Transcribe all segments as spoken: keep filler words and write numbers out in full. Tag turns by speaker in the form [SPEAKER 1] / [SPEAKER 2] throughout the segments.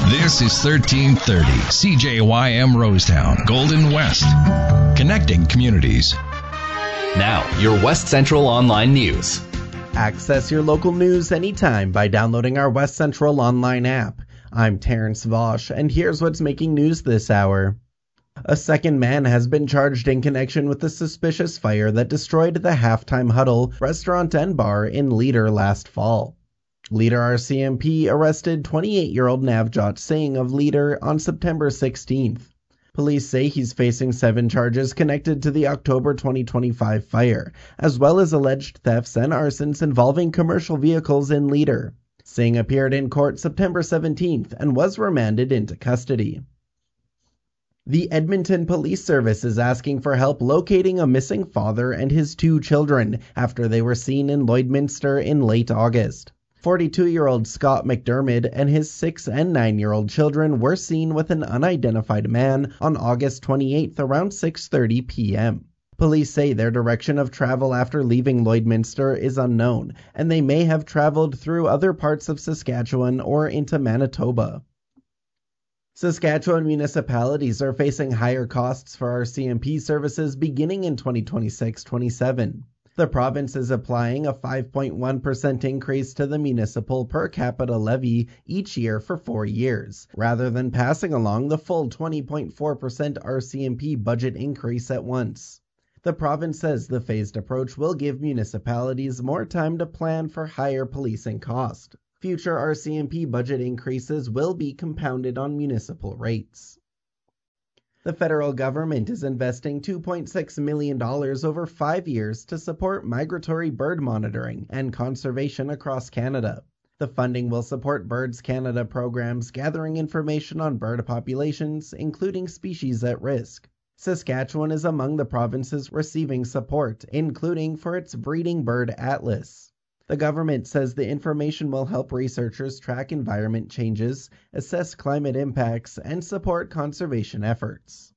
[SPEAKER 1] This is thirteen thirty C J Y M Rosetown, Golden West, connecting communities.
[SPEAKER 2] Now, your West Central Online News.
[SPEAKER 3] Access your local news anytime by downloading our West Central Online app. I'm Terrence Vosch, and here's what's making news this hour. A second man has been charged in connection with the suspicious fire that destroyed the Halftime Huddle restaurant and bar in Leader last fall. Leader R C M P arrested twenty-eight-year-old Navjot Singh of Leader on September sixteenth. Police say he's facing seven charges connected to the October twenty twenty-five fire, as well as alleged thefts and arsons involving commercial vehicles in Leader. Singh appeared in court September seventeenth and was remanded into custody. The Edmonton Police Service is asking for help locating a missing father and his two children after they were seen in Lloydminster in late August. forty-two-year-old Scott McDermott and his six and nine-year-old children were seen with an unidentified man on August twenty-eighth around six thirty p.m. Police say their direction of travel after leaving Lloydminster is unknown, and they may have traveled through other parts of Saskatchewan or into Manitoba. Saskatchewan municipalities are facing higher costs for R C M P services beginning in twenty twenty-six twenty-seven. The province is applying a five point one percent increase to the municipal per capita levy each year for four years, rather than passing along the full twenty point four percent R C M P budget increase at once. The province says the phased approach will give municipalities more time to plan for higher policing cost. Future R C M P budget increases will be compounded on municipal rates. The federal government is investing two point six million dollars over five years to support migratory bird monitoring and conservation across Canada. The funding will support Birds Canada programs gathering information on bird populations, including species at risk. Saskatchewan is among the provinces receiving support, including for its breeding bird atlas. The government says the information will help researchers track environment changes, assess climate impacts, and support conservation efforts.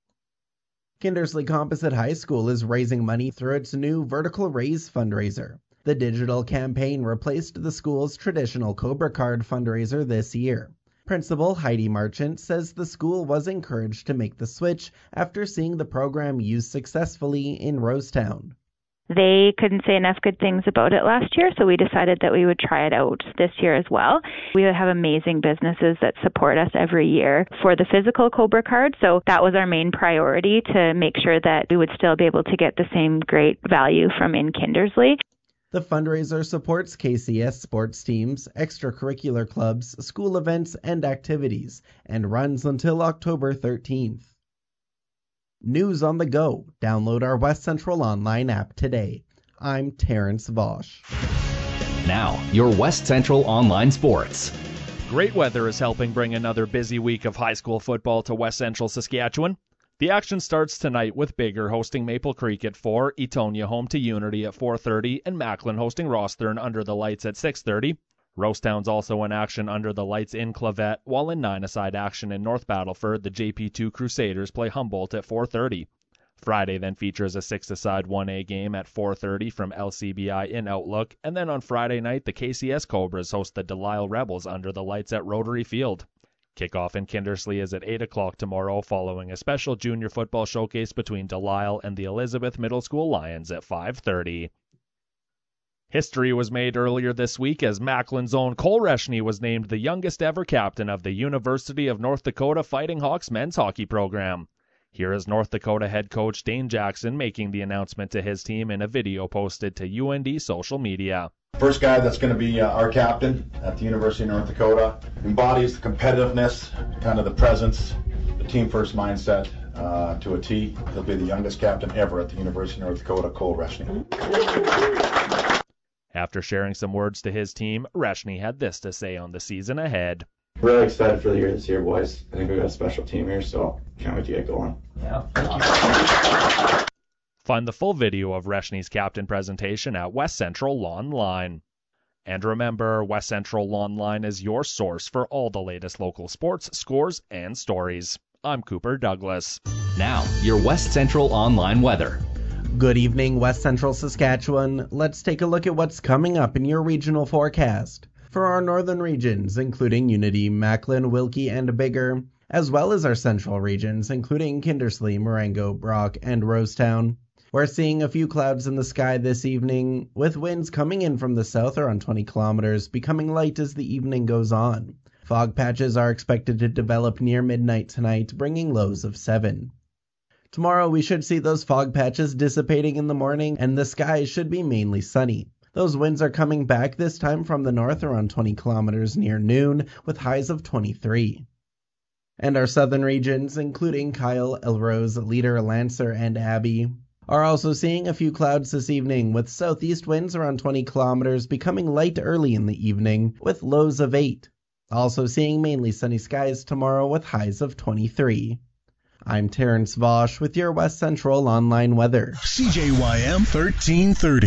[SPEAKER 3] Kindersley Composite High School is raising money through its new Vertical Raise fundraiser. The digital campaign replaced the school's traditional Cobra Card fundraiser this year. Principal Heidi Marchant says the school was encouraged to make the switch after seeing the program used successfully in Rosetown.
[SPEAKER 4] They couldn't say enough good things about it last year, so we decided that we would try it out this year as well. We have amazing businesses that support us every year for the physical Cobra Card, so that was our main priority, to make sure that we would still be able to get the same great value from in Kindersley.
[SPEAKER 3] The fundraiser supports K C S sports teams, extracurricular clubs, school events, and activities, and runs until October thirteenth. News on the go. Download our West Central Online app today. I'm Terrence Vosch.
[SPEAKER 2] Now, your West Central Online Sports.
[SPEAKER 5] Great weather is helping bring another busy week of high school football to West Central Saskatchewan. The action starts tonight with Biggar hosting Maple Creek at four, Etonia home to Unity at four thirty, and Macklin hosting Rosthern under the lights at six thirty. Rosetown's also in action under the lights in Clavet, while in nine-a-side action in North Battleford, the J P two Crusaders play Humboldt at four thirty. Friday then features a six-a-side one A game at four thirty from L C B I in Outlook, and then on Friday night the K C S Cobras host the Delisle Rebels under the lights at Rotary Field. Kickoff in Kindersley is at eight o'clock tomorrow, following a special junior football showcase between Delisle and the Elizabeth Middle School Lions at five thirty. History was made earlier this week as Macklin's own Cole Reshney was named the youngest ever captain of the University of North Dakota Fighting Hawks men's hockey program. Here is North Dakota head coach Dane Jackson making the announcement to his team in a video posted to U N D social media.
[SPEAKER 6] First guy that's going to be uh, our captain at the University of North Dakota embodies the competitiveness, kind of the presence, the team-first mindset uh, to a T. He'll be the youngest captain ever at the University of North Dakota, Cole Reshney.
[SPEAKER 5] After sharing some words to his team, Reshney had this to say on the season ahead.
[SPEAKER 7] Really excited for the year this year, boys. I think we've got a special team here, so can't wait to get going.
[SPEAKER 8] Yeah, thank you.
[SPEAKER 5] Find the full video of Reshney's captain presentation at West Central Online. And remember, West Central Online is your source for all the latest local sports, scores, and stories. I'm Cooper Douglas.
[SPEAKER 2] Now, your West Central Online weather.
[SPEAKER 3] Good evening, West Central Saskatchewan. Let's take a look at what's coming up in your regional forecast. For our northern regions, including Unity, Macklin, Wilkie, and Bigger, as well as our central regions, including Kindersley, Marengo, Brock, and Rosetown, we're seeing a few clouds in the sky this evening, with winds coming in from the south around twenty kilometers, becoming light as the evening goes on. Fog patches are expected to develop near midnight tonight, bringing lows of seven. Tomorrow we should see those fog patches dissipating in the morning, and the skies should be mainly sunny. Those winds are coming back this time from the north around twenty kilometers near noon, with highs of twenty-three. And our southern regions, including Kyle, Elrose, Leader, Lancer, and Abbey, are also seeing a few clouds this evening, with southeast winds around twenty kilometers becoming light early in the evening, with lows of eight. Also seeing mainly sunny skies tomorrow with highs of twenty-three. I'm Terrence Vosch with your West Central Online weather.
[SPEAKER 1] C J Y M thirteen thirty.